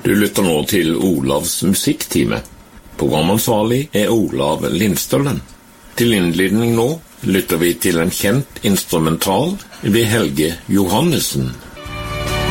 Du lytter nå til Olavs musikktime. Programansvarlig Olav Lindstølen. Til innledning nå lytter vi til en kjent instrumental ved Helge Johannessen.